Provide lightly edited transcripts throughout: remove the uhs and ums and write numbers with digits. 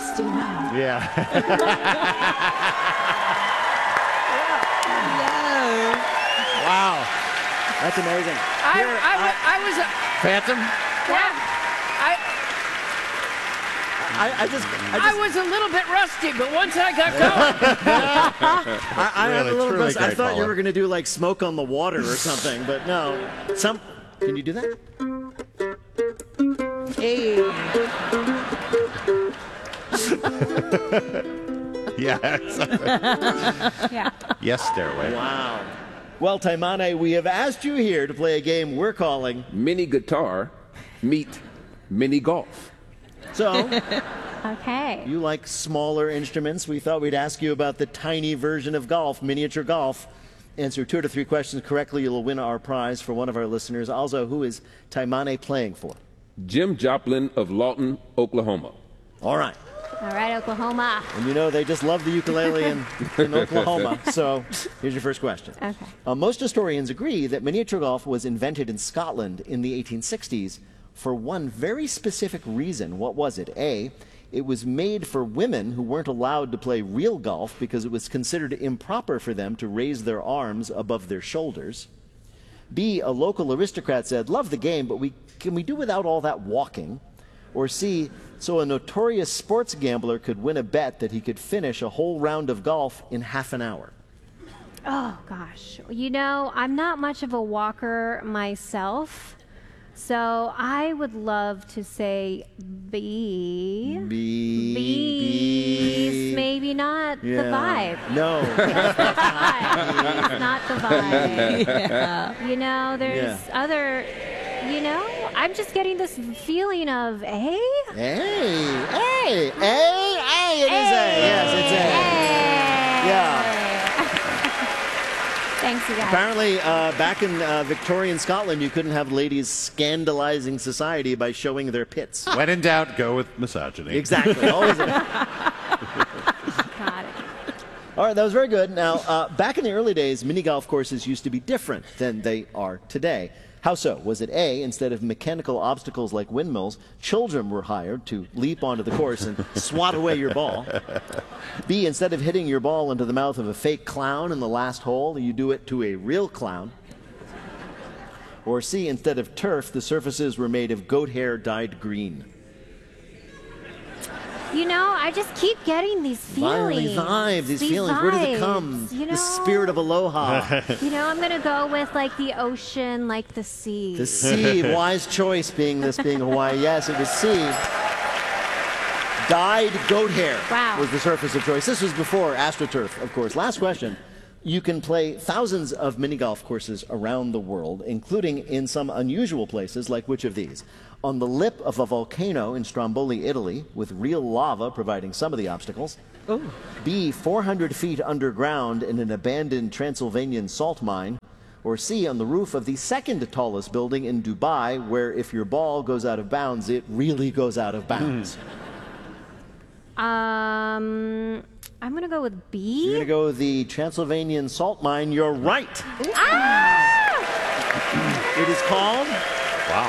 rusty now. Yeah. Wow. That's amazing. I was. Phantom? Yeah. I was a little bit rusty, but once I got going. I have a Really, little truly bit. I great thought you caller. were going to do like Smoke on the Water or something, but no. Can you do that? Hey. Yes. Yeah. Yes, Stairway. Wow. Well, Taimane, we have asked you here to play a game we're calling. Mini guitar meet mini golf. So, Okay. you like smaller instruments. We thought we'd ask you about the tiny version of golf, miniature golf. Answer 2 to 3 questions correctly, you'll win our prize for one of our listeners. Also, who is Taimane playing for? Jim Joplin of Lawton, Oklahoma. All right. All right, Oklahoma. And you know they just love the ukulele in Oklahoma. So here's your first question. Okay. Most historians agree that miniature golf was invented in Scotland in the 1860s for one very specific reason. What was it? A, it was made for women who weren't allowed to play real golf because it was considered improper for them to raise their arms above their shoulders. B, a local aristocrat said, love the game, but can we do without all that walking? Or C, so a notorious sports gambler could win a bet that he could finish a whole round of golf in half an hour. Oh, gosh. You know, I'm not much of a walker myself, so I would love to say B. B's maybe not the vibe. No. It's not the vibe. Yeah. You know, there's other, you know, I'm just getting this feeling of A. A. It is A. Yes, it's A. Yeah. Thanks, you guys. Apparently, back in Victorian Scotland, you couldn't have ladies scandalizing society by showing their pits. When in doubt, go with misogyny. Exactly. Always. Got it. All right, that was very good. Now, back in the early days, mini golf courses used to be different than they are today. How so? Was it A, instead of mechanical obstacles like windmills, children were hired to leap onto the course and swat away your ball? B, instead of hitting your ball into the mouth of a fake clown in the last hole, you do it to a real clown? Or C, instead of turf, the surfaces were made of goat hair dyed green? You know, I just keep getting these feelings. Vibes, these feelings. Where does it come? You know, The spirit of aloha. You know, I'm gonna go with like the ocean, like the sea. The sea, wise choice being Hawaii. Yes, it was C. Dyed goat hair was the surface of choice. This was before AstroTurf, of course. Last question. You can play thousands of mini golf courses around the world, including in some unusual places, like which of these? On the lip of a volcano in Stromboli, Italy, with real lava providing some of the obstacles. B, 400 feet underground in an abandoned Transylvanian salt mine. Or C, on the roof of the second tallest building in Dubai, where if your ball goes out of bounds, it really goes out of bounds. I'm gonna go with B. You're gonna go with the Transylvanian salt mine. You're right. It is called. Wow.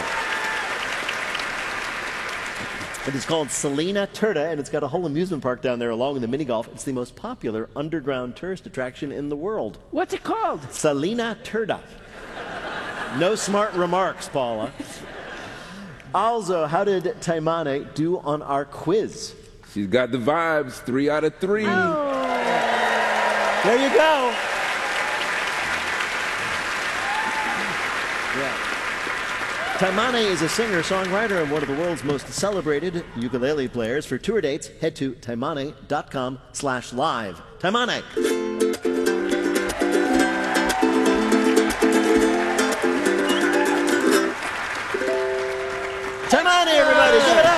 It is called Salina Turda, and it's got a whole amusement park down there along with the mini golf. It's the most popular underground tourist attraction in the world. What's it called? Salina Turda. No smart remarks, Paula. Also, how did Taimane do on our quiz? She's got the vibes, 3 out of 3. There you go. Yeah. Taimane is a singer-songwriter and one of the world's most celebrated ukulele players. For tour dates, head to taimane.com/live. Taimane. Taimane, everybody, give it up.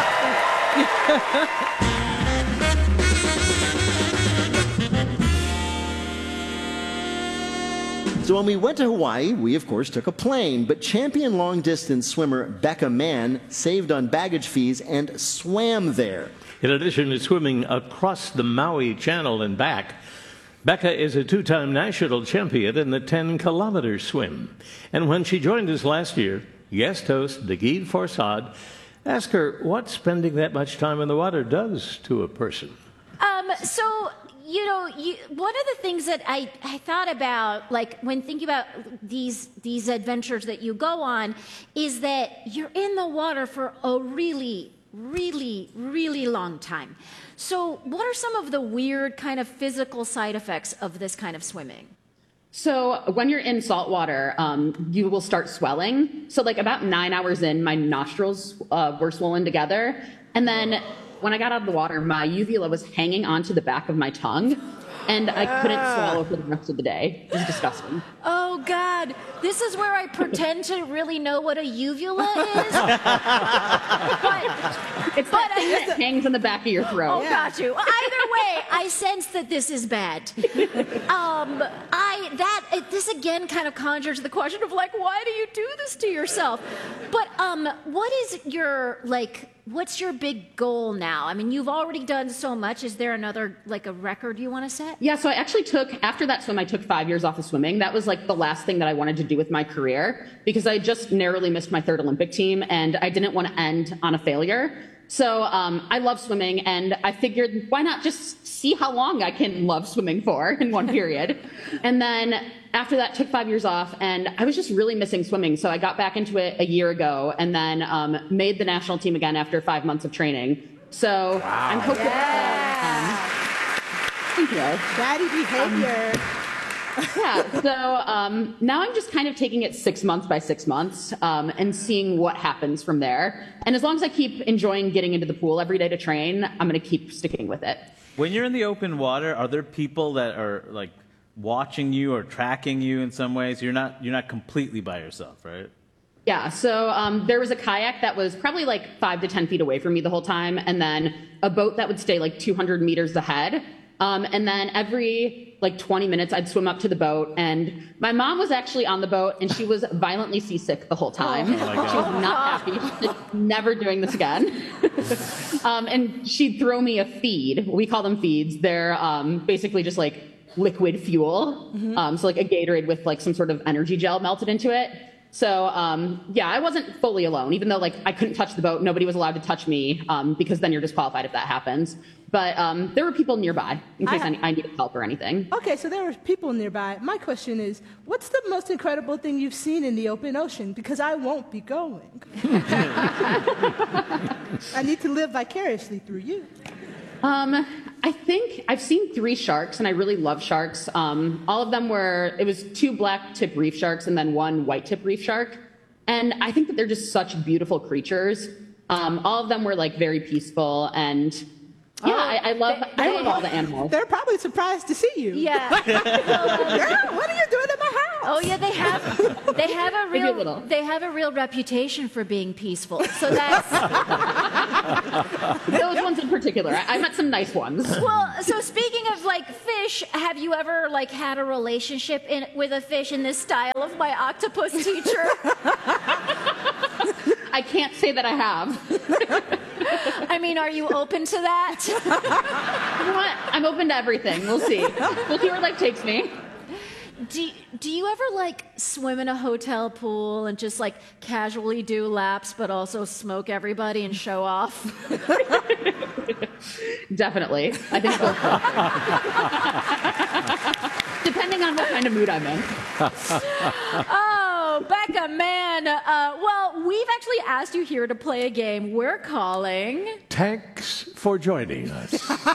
So when we went to Hawaii, we of course took a plane, but champion long-distance swimmer Becca Mann saved on baggage fees and swam there. In addition to swimming across the Maui Channel and back, Becca is a 2-time national champion in the 10-kilometer swim. And when she joined us last year, guest host Daguid Forsad Ask her what spending that much time in the water does to a person. So, one of the things that I thought about, like when thinking about these adventures that you go on, is that you're in the water for a really, really, really long time. So what are some of the weird kind of physical side effects of this kind of swimming? So when you're in salt water, you will start swelling. So like about 9 hours in, my nostrils were swollen together. And then when I got out of the water, my uvula was hanging onto the back of my tongue. And I couldn't swallow for the rest of the day. It was disgusting. Oh, God. This is where I pretend to really know what a uvula is. It's that thing that hangs on the back of your throat. Oh, got you. Either way, I sense that this is bad. This again kind of conjures the question of, like, why do you do this to yourself? But what is your, what's your big goal now? I mean, you've already done so much. Is there another, a record you want to set? Yeah, so I actually after that swim, I took 5 years off of swimming. That was the last thing that I wanted to do with my career because I just narrowly missed my third Olympic team and I didn't want to end on a failure. So I love swimming and I figured why not just see how long I can love swimming for in one period. And then after that, took 5 years off and I was just really missing swimming. So I got back into it a year ago and then made the national team again after 5 months of training. So I'm hoping thank you. Daddy behavior. So now I'm just kind of taking it 6 months by 6 months and seeing what happens from there. And as long as I keep enjoying getting into the pool every day to train, I'm going to keep sticking with it. When you're in the open water, are there people that are watching you or tracking you in some ways? You're not completely by yourself, right? Yeah, so there was a kayak that was probably 5 to 10 feet away from me the whole time, and then a boat that would stay 200 meters ahead. And then every 20 minutes, I'd swim up to the boat, and my mom was actually on the boat, and she was violently seasick the whole time. Oh my God. She was not happy. She said, never doing this again. And she'd throw me a feed. We call them feeds. They're basically just liquid fuel. So a Gatorade with some sort of energy gel melted into it. So, I wasn't fully alone, even though I couldn't touch the boat. Nobody was allowed to touch me because then you're disqualified if that happens. But there were people nearby in case I needed help or anything. Okay, so there were people nearby. My question is, what's the most incredible thing you've seen in the open ocean? Because I won't be going. I need to live vicariously through you. I think I've seen 3 sharks, and I really love sharks. All of them it was 2 black-tip reef sharks and then 1 white-tip reef shark. And I think that they're just such beautiful creatures. All of them were very peaceful and I love all the animals. They're probably surprised to see you. Yeah. Girl, what are you doing in my house? Oh yeah, they have a real reputation for being peaceful. So that's those ones in particular. I met some nice ones. Well, so speaking of fish, have you ever had a relationship with a fish in this style of My Octopus Teacher? I can't say that I have. I mean, are you open to that? You know what? I'm open to everything. We'll see. We'll see where life takes me. Do you ever swim in a hotel pool and just casually do laps, but also smoke everybody and show off? Definitely. I think so. Depending on what kind of mood I'm in. Oh, Becca, man. Well, we've actually asked you here to play a game we're calling... Thanks for joining us.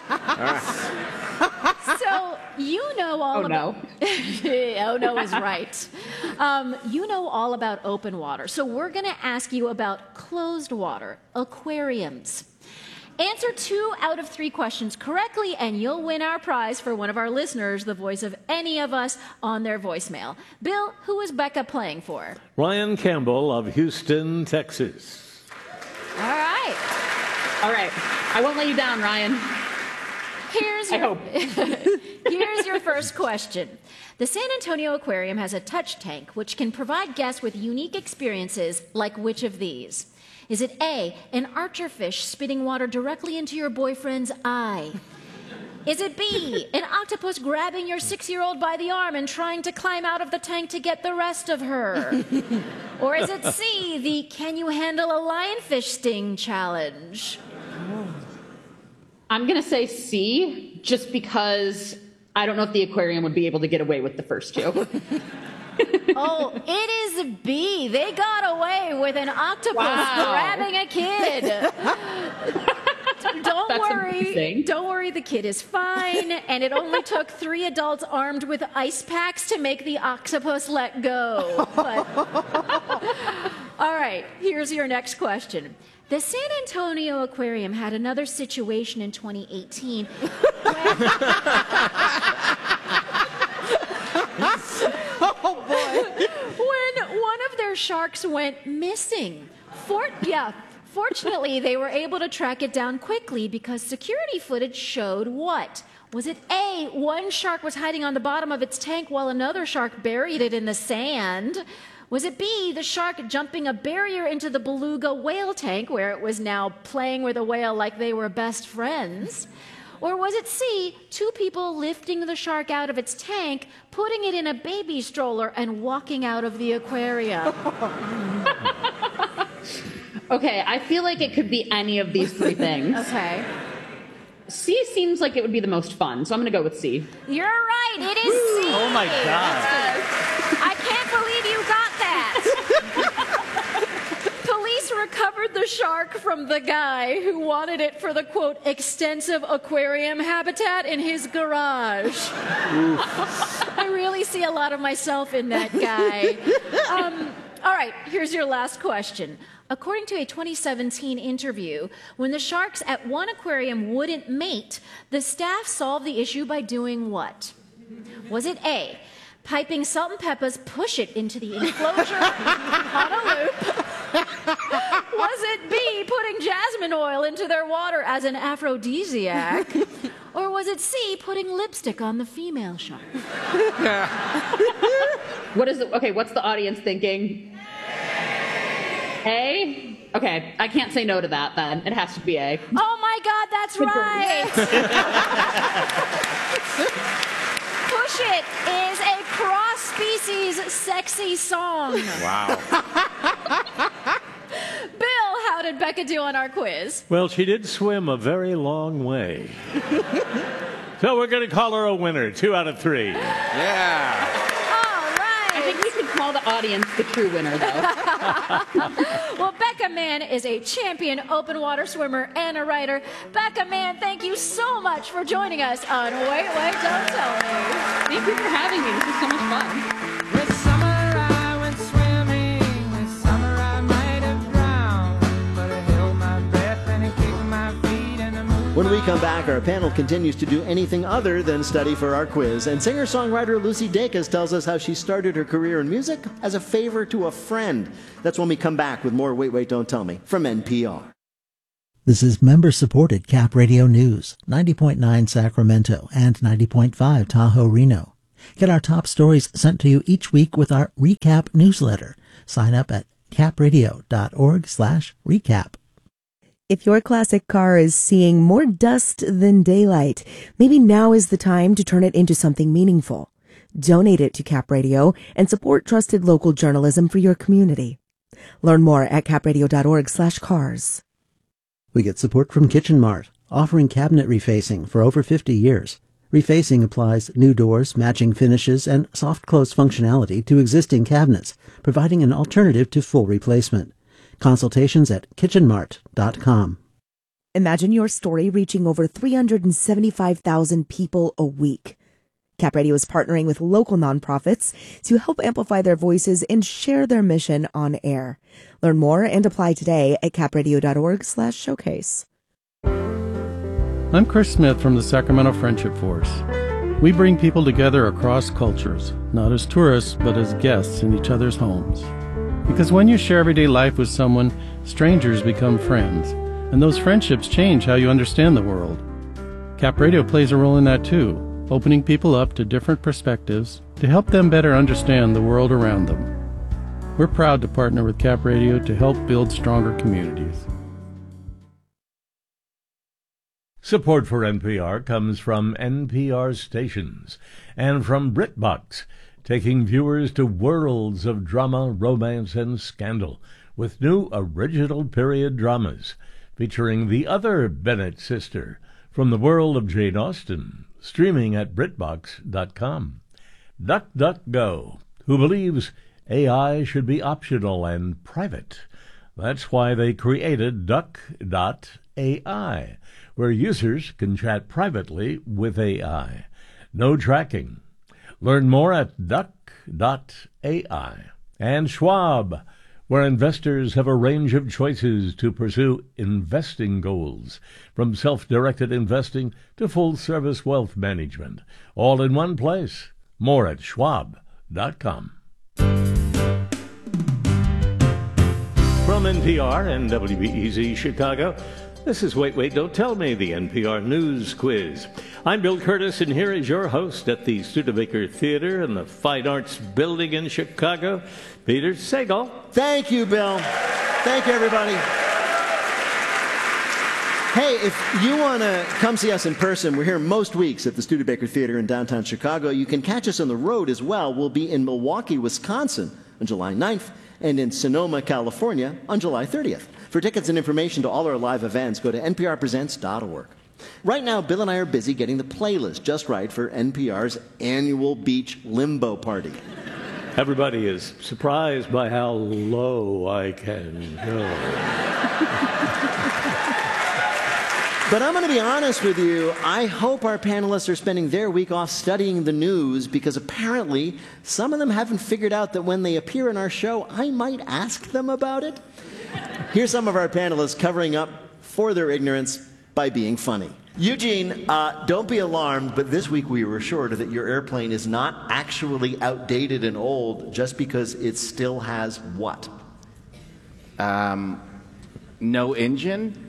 So, you know all about... Oh, no is right. You know all about open water. So we're going to ask you about closed water, aquariums. Answer 2 out of 3 questions correctly, and you'll win our prize for one of our listeners, the voice of any of us on their voicemail. Bill, who is Becca playing for? Ryan Campbell of Houston, Texas. All right. All right. I won't let you down, Ryan. Here's your first question. The San Antonio Aquarium has a touch tank which can provide guests with unique experiences like which of these? Is it A, an archerfish spitting water directly into your boyfriend's eye? Is it B, an octopus grabbing your 6-year-old by the arm and trying to climb out of the tank to get the rest of her? Or is it C, the can you handle a lionfish sting challenge? I'm going to say C, just because I don't know if the aquarium would be able to get away with the first two. Oh, it is B. They got away with an octopus grabbing a kid. Don't worry. Amazing. Don't worry, the kid is fine. And it only took 3 adults armed with ice packs to make the octopus let go. But... All right, here's your next question. The San Antonio Aquarium had another situation in 2018 when one of their sharks went missing. Fortunately, they were able to track it down quickly because security footage showed what? Was it A, one shark was hiding on the bottom of its tank while another shark buried it in the sand? Was it B, the shark jumping a barrier into the beluga whale tank where it was now playing with a whale like they were best friends? Or was it C, 2 people lifting the shark out of its tank, putting it in a baby stroller, and walking out of the aquarium? Okay, I feel like it could be any of these 3 things. Okay. C seems like it would be the most fun, so I'm going to go with C. You're right, it is C. Oh my God. I can't believe you got that. Police recovered the shark from the guy who wanted it for the, quote, extensive aquarium habitat in his garage. I really see a lot of myself in that guy. All right, here's your last question. According to a 2017 interview, when the sharks at one aquarium wouldn't mate, the staff solved the issue by doing what? Was it A, piping salt and peppers, push it into the enclosure on a loop? Was it B, putting jasmine oil into their water as an aphrodisiac? Or was it C, putting lipstick on the female shark? What's the audience thinking? A? Okay, I can't say no to that then. It has to be A. Oh my God, that's right! Push It is a cross-species sexy song. Wow. Bill, how did Becca do on our quiz? Well, she did swim a very long way. So we're going to call her a winner, 2 out of 3. Yeah. I think we should call the audience the true winner, though. Well, Becca Mann is a champion open water swimmer and a writer. Becca Mann, thank you so much for joining us on Wait, Wait, Don't Tell Me. Thank you for having me. This is so much fun. This summer I went swimming. This summer I might have drowned, but I held my breath and I kicked my feet and I moved. When we come back, our panel continues to do anything other than study for our quiz. And singer-songwriter Lucy Dacus tells us how she started her career in music as a favor to a friend. That's when we come back with more Wait, Wait, Don't Tell Me from NPR. This is member-supported Cap Radio News, 90.9 Sacramento and 90.5 Tahoe Reno. Get our top stories sent to you each week with our Recap newsletter. Sign up at capradio.org/recap. If your classic car is seeing more dust than daylight, maybe now is the time to turn it into something meaningful. Donate it to Cap Radio and support trusted local journalism for your community. Learn more at capradio.org/cars. We get support from Kitchen Mart, offering cabinet refacing for over 50 years. Refacing applies new doors, matching finishes, and soft close functionality to existing cabinets, providing an alternative to full replacement. Consultations at kitchenmart.com. Imagine your story reaching over 375,000 people a week. Cap Radio is partnering with local nonprofits to help amplify their voices and share their mission on air. Learn more and apply today at capradio.org/showcase. I'm Chris Smith from the Sacramento Friendship Force. We bring people together across cultures, not as tourists, but as guests in each other's homes. Because when you share everyday life with someone, strangers become friends, and those friendships change how you understand the world. Cap Radio plays a role in that too, opening people up to different perspectives to help them better understand the world around them. We're proud to partner with Cap Radio to help build stronger communities. Support for NPR comes from NPR stations and from BritBox, taking viewers to worlds of drama, romance, and scandal with new original period dramas featuring the other Bennett sister from the world of Jane Austen, streaming at BritBox.com. DuckDuckGo, who believes AI should be optional and private. That's why they created Duck.ai, where users can chat privately with AI. No tracking. Learn more at Duck.ai. And Schwab, where investors have a range of choices to pursue investing goals, from self-directed investing to full-service wealth management, all in one place. More at Schwab.com. From NPR and WBEZ Chicago, this is Wait, Wait, Don't Tell Me, the NPR News Quiz. I'm Bill Curtis, and here is your host at the Studebaker Theater in the Fine Arts Building in Chicago, Peter Sagal. Thank you, Bill. Thank you, everybody. Hey, if you want to come see us in person, we're here most weeks at the Studebaker Theater in downtown Chicago. You can catch us on the road as well. We'll be in Milwaukee, Wisconsin on July 9th and in Sonoma, California on July 30th. For tickets and information to all our live events, go to nprpresents.org. Right now, Bill and I are busy getting the playlist just right for NPR's annual beach limbo party. Everybody is surprised by how low I can go. But I'm going to be honest with you, I hope our panelists are spending their week off studying the news, because apparently some of them haven't figured out that when they appear in our show, I might ask them about it. Here's some of our panelists covering up for their ignorance by being funny. Eugene, don't be alarmed, but this week we were assured that your airplane is not actually outdated and old just because it still has what? No engine?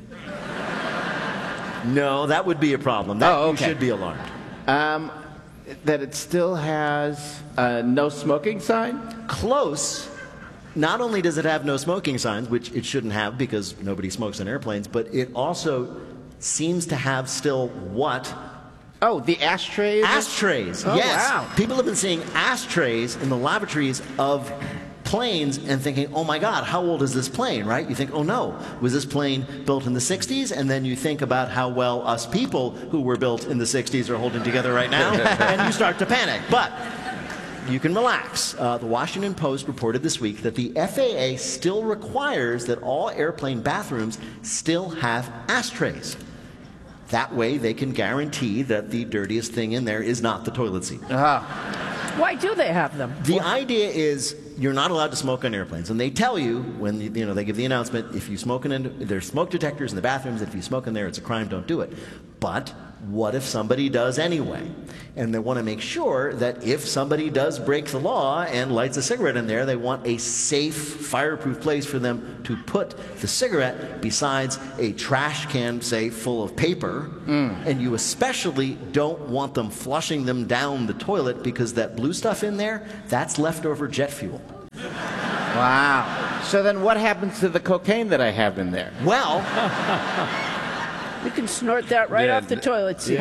No, that would be a problem. You should be alarmed. That it still has a no smoking sign? Close. Not only does it have no smoking signs, which it shouldn't have because nobody smokes on airplanes, but it also seems to have still what? Oh, the ashtrays? Ashtrays, oh, yes. Wow. People have been seeing ashtrays in the lavatories of planes and thinking, oh my God, how old is this plane, right? You think, oh no, was this plane built in the 60s? And then you think about how well us people who were built in the 60s are holding together right now, and you start to panic. But you can relax. The Washington Post reported this week that the FAA still requires that all airplane bathrooms still have ashtrays. That way they can guarantee that the dirtiest thing in there is not the toilet seat. Why do they have them? The idea is you're not allowed to smoke on airplanes, and they tell you when they give the announcement, if you smoke there's smoke detectors in the bathrooms, and if you smoke in there, it's a crime, don't do it. But what if somebody does anyway? And they want to make sure that if somebody does break the law and lights a cigarette in there, they want a safe, fireproof place for them to put the cigarette besides a trash can, say, full of paper. And you especially don't want them flushing them down the toilet, because that blue stuff in there, that's leftover jet fuel. Wow. So then what happens to the cocaine that I have in there? Well, you can snort that right off the toilet seat.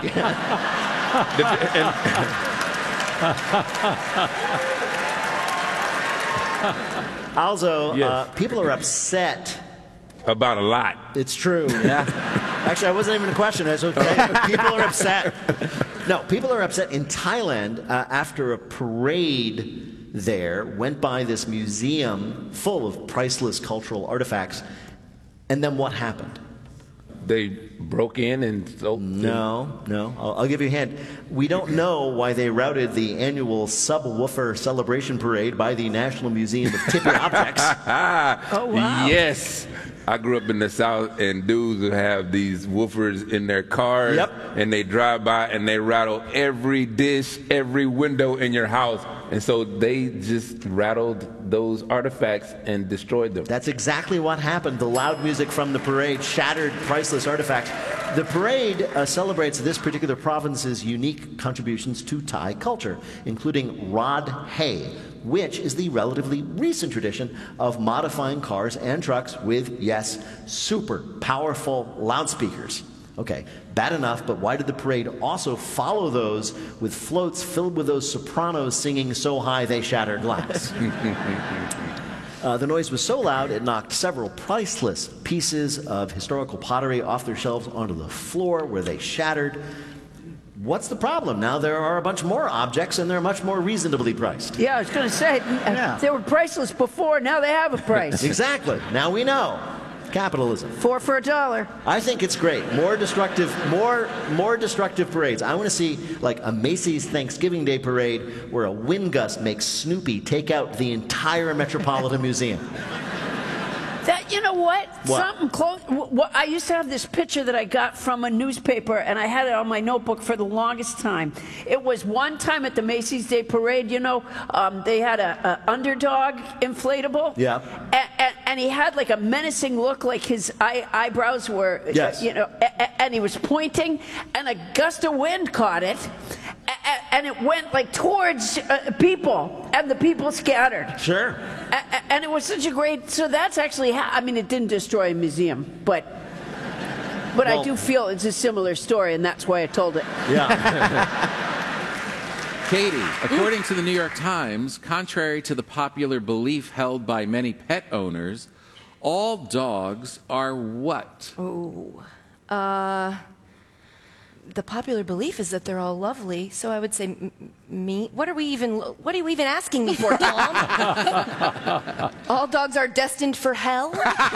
Also, people are upset. About a lot. It's true. Yeah. Actually, I wasn't even a question. I was okay. People are upset. No, people are upset in Thailand after a parade there went by this museum full of priceless cultural artifacts. And then what happened? They broke in and stole. No. I'll give you a hint. We don't know why they routed the annual subwoofer celebration parade by the National Museum of Tippy Objects. Oh, wow. Yes. I grew up in the South, and dudes would have these woofers in their cars, and they drive by and they rattle every dish, every window in your house. And so they just rattled those artifacts and destroyed them. That's exactly what happened. The loud music from the parade shattered priceless artifacts. The parade celebrates this particular province's unique contributions to Thai culture, including Rod Hay, which is the relatively recent tradition of modifying cars and trucks with, yes, super powerful loudspeakers. Okay, bad enough, but why did the parade also follow those with floats filled with those sopranos singing so high they shatter glass? The noise was so loud it knocked several priceless pieces of historical pottery off their shelves onto the floor where they shattered. What's the problem? Now there are a bunch more objects and they're much more reasonably priced. Yeah, I was going to say, they were priceless before, now they have a price. Exactly. Now we know. Capitalism. 4 for $1. I think it's great. More destructive parades. I want to see like a Macy's Thanksgiving Day parade where a wind gust makes Snoopy take out the entire Metropolitan Museum. That, you know what? Something close. I used to have this picture that I got from a newspaper, and I had it on my notebook for the longest time. It was one time at the Macy's Day Parade, you know, they had a underdog inflatable. Yeah. And he had like a menacing look, like his eyebrows were, yes. You know, and he was pointing, and a gust of wind caught it, and it went like towards people, and the people scattered. Sure. And it was such a great. So that's actually. I mean, it didn't destroy a museum, but I do feel it's a similar story, and that's why I told it. Yeah. Katie, according to the New York Times, contrary to the popular belief held by many pet owners, all dogs are what? Oh, the popular belief is that they're all lovely, so I would say me. What are you even asking me for, Tom? All dogs are destined for hell?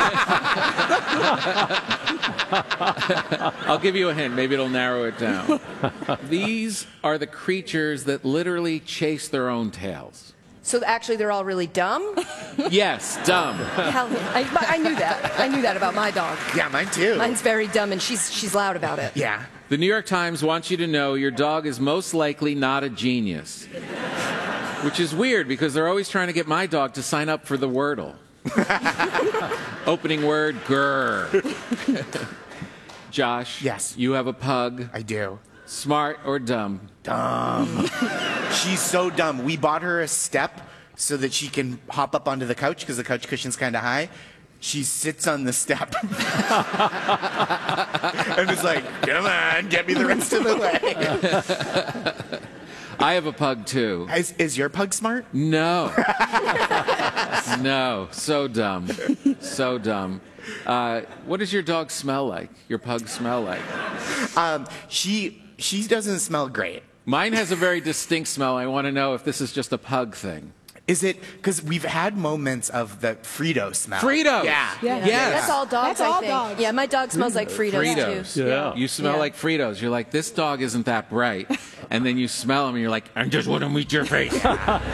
I'll give you a hint. Maybe it'll narrow it down. These are the creatures that literally chase their own tails. So actually they're all really dumb? Yes, dumb. Hell yeah. I knew that. I knew that about my dog. Yeah, mine too. Mine's very dumb, and she's loud about it. Yeah. The New York Times wants you to know your dog is most likely not a genius. Which is weird, because they're always trying to get my dog to sign up for the Wordle. Opening word, grr. Josh. Yes. You have a pug. I do. Smart or dumb? Dumb. She's so dumb. We bought her a step so that she can hop up onto the couch because the couch cushion's kind of high. She sits on the step and is like, come on, get me the rest of the way. I have a pug, too. Is your pug smart? No. No. So dumb. So dumb. What does your dog smell like? Your pug smell like? She doesn't smell great. Mine has a very distinct smell. I want to know if this is just a pug thing. Is it because we've had moments of the Frito smell? Fritos. Yeah. Yes. That's all dogs. That's all I think. dogs. Yeah, my dog smells like Fritos too. Yeah. You smell like Fritos. You're like, this dog isn't that bright. And then you smell them and you're like, I just want to meet your face. Just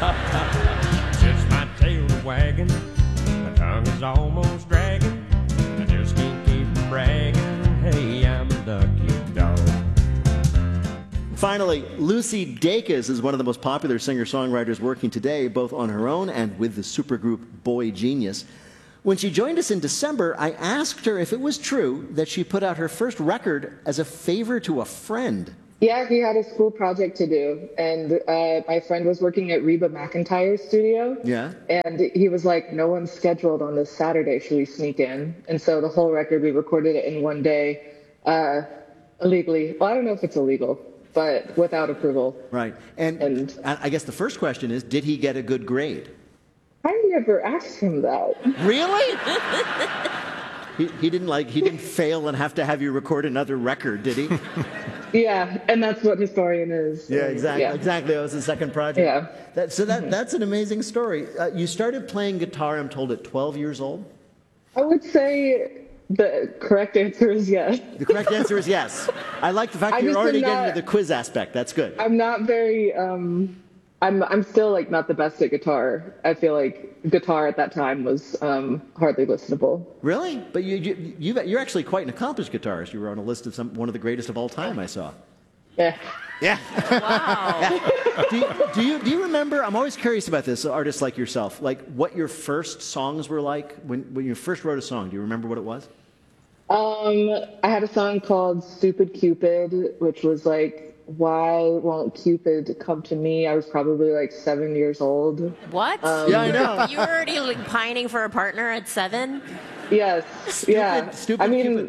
my tail wagging, my tongue is almost dragging. I just can't keep bragging. Hey, I'm a lucky dog. Finally, Lucy Dacus is one of the most popular singer-songwriters working today, both on her own and with the supergroup Boy Genius. When she joined us in December, I asked her if it was true that she put out her first record as a favor to a friend. Yeah, he had a school project to do, and my friend was working at Reba McEntire's studio. Yeah. And he was like, no one's scheduled on this Saturday, should we sneak in? And so the whole record, we recorded it in one day, illegally. Well, I don't know if it's illegal, but without approval. Right. And I guess the first question is, did he get a good grade? I never asked him that. Really? He didn't fail and have to have you record another record, did he? Yeah, and that's what Historian is. Yeah, exactly. Yeah. Exactly. That was the second project. Yeah. That's an amazing story. You started playing guitar, I'm told, at 12 years old? I would say the correct answer is yes. The correct answer is yes. I like the fact that you're already getting to the quiz aspect. That's good. I'm not very, I'm still like not the best at guitar. I feel like guitar at that time was hardly listenable. Really? But you're actually quite an accomplished guitarist. You were on a list of one of the greatest of all time, I saw. Yeah. Yeah. Wow. Do you remember? I'm always curious about this. Artists like yourself, like what your first songs were like when you first wrote a song. Do you remember what it was? I had a song called "Stupid Cupid," which was like, "Why won't Cupid come to me?" I was probably like 7 years old. What? Yeah, I know. You were already like pining for a partner at 7? Yes. Stupid I mean, Cupid.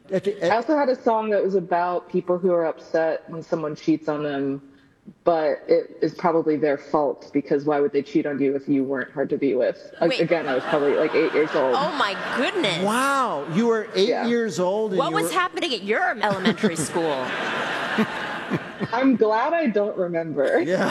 I also had a song that was about people who are upset when someone cheats on them, but it is probably their fault because why would they cheat on you if you weren't hard to be with? Wait. Again, I was probably like 8 years old. Oh my goodness. Wow, you were 8 years old. And What was happening at your elementary school? I'm glad I don't remember. Yeah.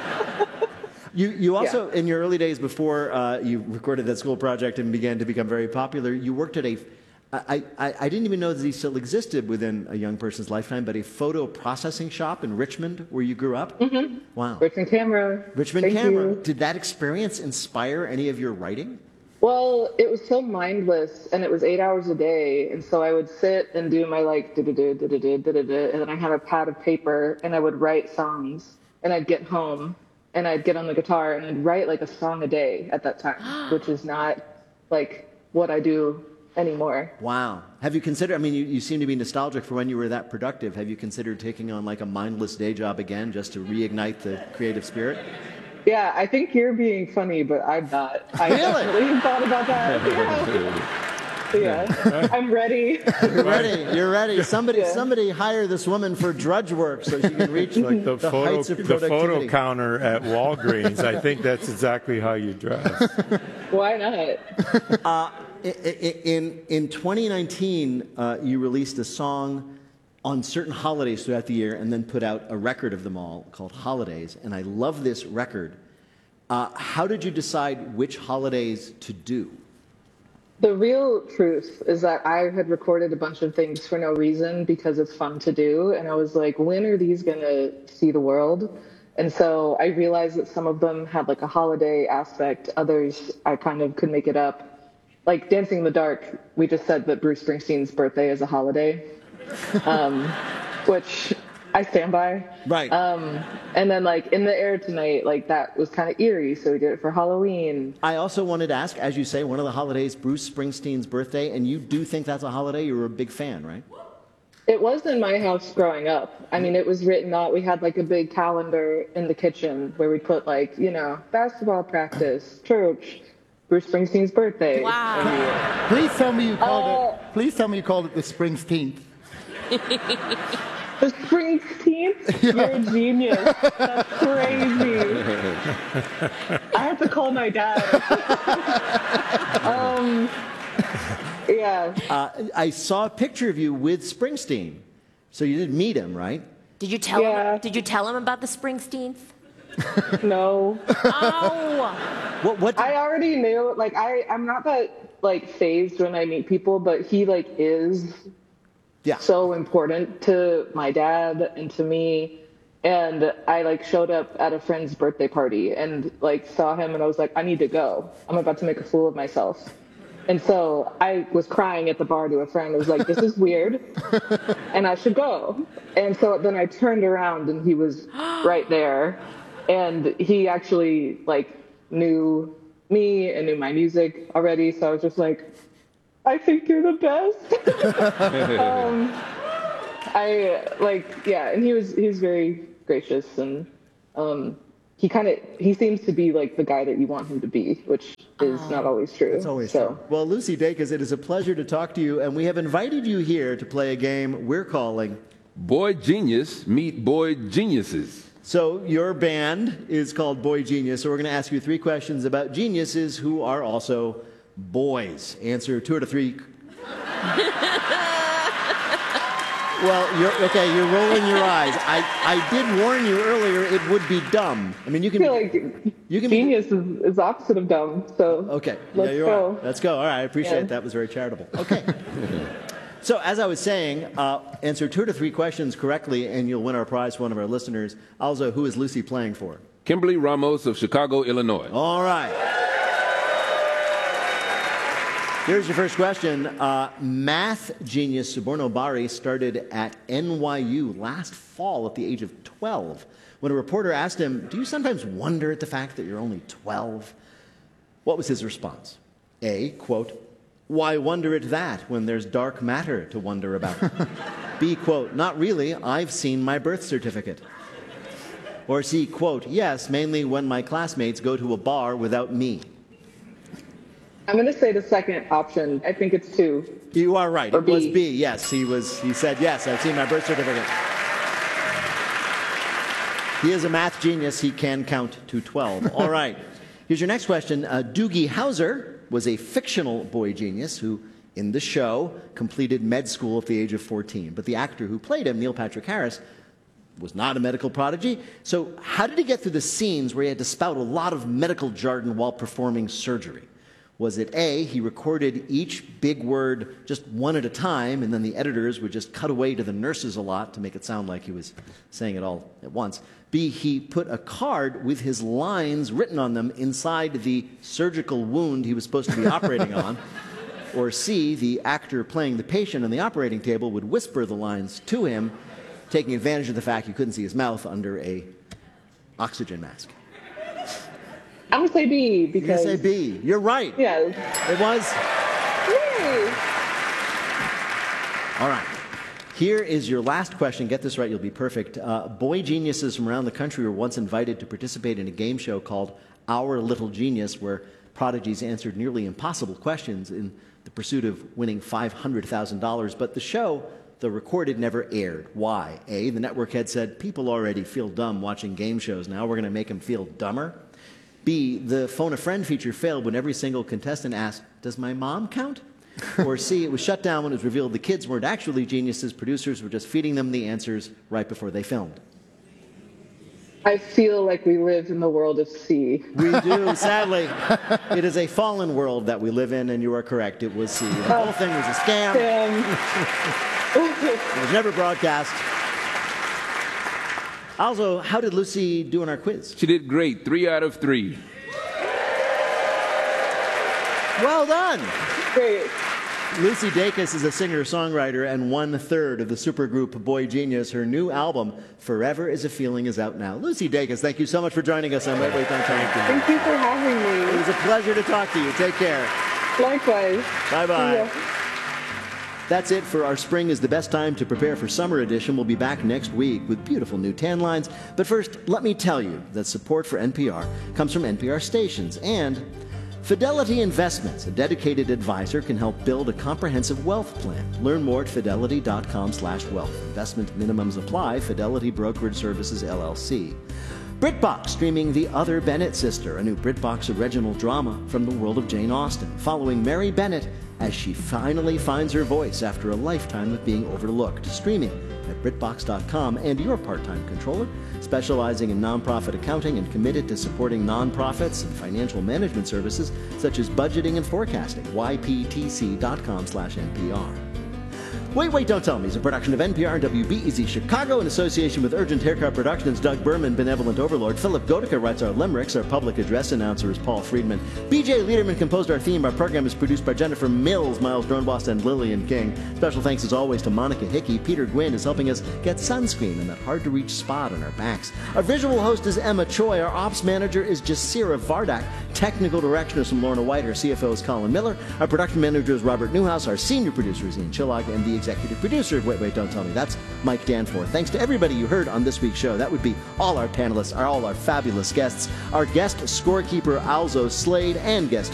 You also, in your early days before you recorded that school project and began to become very popular, you worked at I didn't even know that these still existed within a young person's lifetime, but a photo processing shop in Richmond, where you grew up? Mm-hmm. Wow. Richmond Camera. Richmond Thank Camera. you. Did that experience inspire any of your writing? Well, it was so mindless, and it was 8 hours a day, and so I would sit and do my like da-da-da, da-da-da, da-da-da, and then I had a pad of paper, and I would write songs, and I'd get home, and I'd get on the guitar, and I'd write like a song a day at that time, which is not like what I do anymore. Wow. Have you considered, I mean, you seem to be nostalgic for when you were that productive. Have you considered taking on like a mindless day job again just to reignite the creative spirit? Yeah, I think you're being funny, but I'm not. I definitely thought about that. Yeah. I'm ready. You're ready. You're ready. Somebody hire this woman for drudge work so she can reach like the heights of the productivity. photo counter at Walgreens. I think that's exactly how you dress. Why not? In 2019, you released a song on certain holidays throughout the year and then put out a record of them all called Holidays. And I love this record. How did you decide which holidays to do? The real truth is that I had recorded a bunch of things for no reason because it's fun to do. And I was like, when are these going to see the world? And so I realized that some of them had like a holiday aspect. Others, I kind of could make it up. Like Dancing in the Dark, we just said that Bruce Springsteen's birthday is a holiday, which I stand by. Right. And then like In the Air Tonight, like that was kind of eerie, so we did it for Halloween. I also wanted to ask, as you say, one of the holidays, Bruce Springsteen's birthday, and you do think that's a holiday? You were a big fan, right? It was in my house growing up. I mean, it was written out. We had like a big calendar in the kitchen where we put like, you know, basketball practice, church, Bruce Springsteen's birthday. Wow. Please tell me you called it. Please tell me you called it the Springsteenth. The Springsteenth? You're a genius. That's crazy. I have to call my dad. Yeah. I saw a picture of you with Springsteen. So you did meet him, right? Did you tell him? Did you tell him about the Springsteenth? No. Oh. What I already knew. Like I'm not that like phased when I meet people, but he like is so important to my dad and to me. And I like showed up at a friend's birthday party and like saw him and I was like, I need to go. I'm about to make a fool of myself. And so I was crying at the bar to a friend. I was like, this is weird and I should go. And so then I turned around and he was right there. And he actually like knew me and knew my music already. So I was just like, I think you're the best. And he was very gracious and he seems to be like the guy that you want him to be, which is not always true. It's always true. Well, Lucy Dacus, it is a pleasure to talk to you, and we have invited you here to play a game we're calling Boy Genius Meet Boy Geniuses. So your band is called Boy Genius, so we're going to ask you 3 questions about geniuses who are also boys. Answer 2 out of 3. Well, you're rolling your eyes. I did warn you earlier it would be dumb. I mean, you can. I feel like genius is the opposite of dumb. So okay, let's go. Right. Let's go. All right, I appreciate it. That was very charitable. Okay. So as I was saying, answer 2 to 3 questions correctly, and you'll win our prize for one of our listeners. Also, who is Lucy playing for? Kimberly Ramos of Chicago, Illinois. All right. Here's your first question. Math genius Suborno Bari started at NYU last fall at the age of 12. When a reporter asked him, do you sometimes wonder at the fact that you're only 12? What was his response? A, quote, why wonder at that when there's dark matter to wonder about? B, quote, not really, I've seen my birth certificate. Or C, quote, yes, mainly when my classmates go to a bar without me. I'm going to say the second option. I think it's 2. You are right. Or It was B. B. Yes, he said yes. I've seen my birth certificate. He is a math genius. He can count to 12. All right. Here's your next question. Doogie Howser was a fictional boy genius who, in the show, completed med school at the age of 14. But the actor who played him, Neil Patrick Harris, was not a medical prodigy. So how did he get through the scenes where he had to spout a lot of medical jargon while performing surgery? Was it A, he recorded each big word just one at a time, and then the editors would just cut away to the nurses a lot to make it sound like he was saying it all at once? B, he put a card with his lines written on them inside the surgical wound he was supposed to be operating on? Or C, the actor playing the patient on the operating table would whisper the lines to him, taking advantage of the fact you couldn't see his mouth under a oxygen mask? I'm going to say B because... You say B. You're right. Yes. It was. Yay! All right. Here is your last question. Get this right, you'll be perfect. Boy geniuses from around the country were once invited to participate in a game show called Our Little Genius, where prodigies answered nearly impossible questions in the pursuit of winning $500,000. But the show, the recorded, never aired. Why? A, the network had said, people already feel dumb watching game shows. Now we're going to make them feel dumber. B, the phone a friend feature failed when every single contestant asked, does my mom count? Or C, it was shut down when it was revealed the kids weren't actually geniuses. Producers were just feeding them the answers right before they filmed. I feel like we live in the world of C. We do, sadly. It is a fallen world that we live in, and you are correct. It was C. The whole thing was a scam. It was never broadcast. Also, how did Lucy do in our quiz? She did great. 3 out of 3. Well done. Great. Lucy Dacus is a singer-songwriter and 1/3 of the supergroup Boy Genius. Her new album, Forever Is a Feeling, is out now. Lucy Dacus, thank you so much for joining us on Wait, Wait, Don't Tell Me. Thank you for having me. It was a pleasure to talk to you. Take care. Likewise. Bye-bye. That's it for our Spring is the Best Time to Prepare for Summer edition. We'll be back next week with beautiful new tan lines. But first, let me tell you that support for NPR comes from NPR stations and Fidelity Investments. A dedicated advisor can help build a comprehensive wealth plan. Learn more at fidelity.com/wealth. Investment minimums apply. Fidelity Brokerage Services, LLC. BritBox, streaming The Other Bennett Sister, a new BritBox original drama from the world of Jane Austen, following Mary Bennett as she finally finds her voice after a lifetime of being overlooked. Streaming at BritBox.com. And your part-time controller, specializing in nonprofit accounting and committed to supporting nonprofits and financial management services such as budgeting and forecasting. YPTC.com/NPR. Wait, Wait, Don't Tell Me is a production of NPR and WBEZ Chicago in association with Urgent Haircut Productions. Doug Berman, Benevolent Overlord. Philip Gotica writes our limericks. Our public address announcer is Paul Friedman. BJ Liederman composed our theme. Our program is produced by Jennifer Mills, Miles Dronboss, and Lillian King. Special thanks as always to Monica Hickey. Peter Gwynn is helping us get sunscreen in that hard-to-reach spot on our backs. Our visual host is Emma Choi. Our ops manager is Jasira Vardak. Technical direction is from Lorna White. Our CFO is Colin Miller. Our production manager is Robert Newhouse. Our senior producer is Ian Chillag. And the executive producer of Wait, Wait, Don't Tell Me, that's Mike Danforth. Thanks to everybody you heard on this week's show. That would be all our panelists, all our fabulous guests, our guest scorekeeper Alzo Slade, and guest